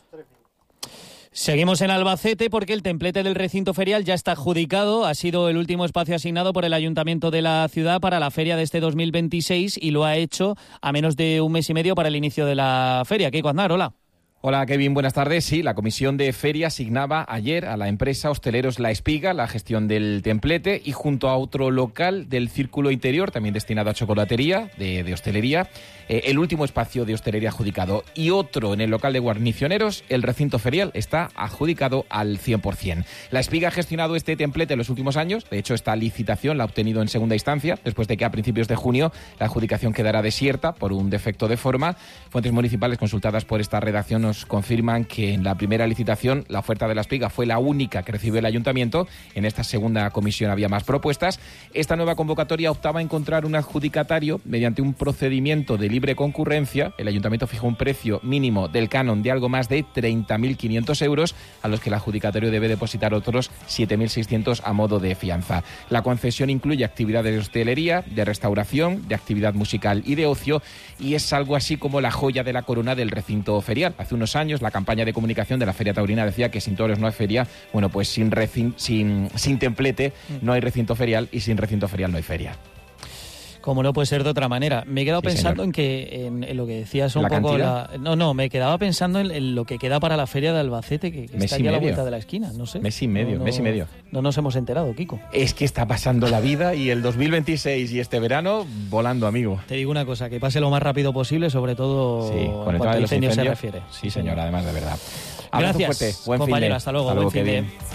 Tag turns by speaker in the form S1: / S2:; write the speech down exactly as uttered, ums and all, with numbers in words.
S1: Seguimos en Albacete porque el templete del recinto ferial ya está adjudicado. Ha sido el último espacio asignado por el Ayuntamiento de la ciudad para la feria de este dos mil veintiséis y lo ha hecho a menos de un mes y medio para el inicio de la feria. Kiko Aznar, hola.
S2: Hola Kevin, buenas tardes. Sí, la Comisión de Feria asignaba ayer a la empresa Hosteleros La Espiga la gestión del templete y junto a otro local del Círculo Interior, también destinado a chocolatería, de, de hostelería, eh, el último espacio de hostelería adjudicado. Y otro en el local de guarnicioneros, el recinto ferial, está adjudicado al cien por ciento. La Espiga ha gestionado este templete en los últimos años. De hecho, esta licitación la ha obtenido en segunda instancia, después de que a principios de junio la adjudicación quedara desierta por un defecto de forma. Fuentes municipales consultadas por esta redacción nos confirman que en la primera licitación la oferta de La Espiga fue la única que recibió el ayuntamiento. En esta segunda comisión había más propuestas. Esta nueva convocatoria optaba a encontrar un adjudicatario mediante un procedimiento de libre concurrencia. El ayuntamiento fijó un precio mínimo del canon de algo más de treinta mil quinientos euros, a los que el adjudicatario debe depositar otros siete mil seiscientos a modo de fianza. La concesión incluye actividades de hostelería, de restauración, de actividad musical y de ocio, y es algo así como la joya de la corona del recinto ferial. Hace unos años la campaña de comunicación de la Feria Taurina decía que sin toros no hay feria. Bueno, pues sin, recin- sin, sin templete no hay recinto ferial y sin recinto ferial no hay feria.
S1: Como no puede ser de otra manera. Me he quedado sí, pensando señor. en que en, en lo que decías un ¿La poco la, no, no, me quedaba pensando en, en lo que queda para la feria de Albacete, que, que está aquí a la vuelta de la esquina, no sé.
S2: Mes y medio,
S1: no, no,
S2: mes y medio.
S1: No nos hemos enterado, Kiko.
S2: Es que está pasando la vida y el dos mil veintiséis y este verano volando, amigo.
S1: Te digo una cosa, que pase lo más rápido posible, sobre todo
S2: sí, con el
S1: cuanto
S2: tema
S1: al
S2: de los
S1: incendio
S2: incendios
S1: se refiere.
S2: Sí, señor, además de verdad.
S1: Gracias,
S2: Buen
S1: compañero, hasta luego,
S2: hasta luego
S1: buen fin de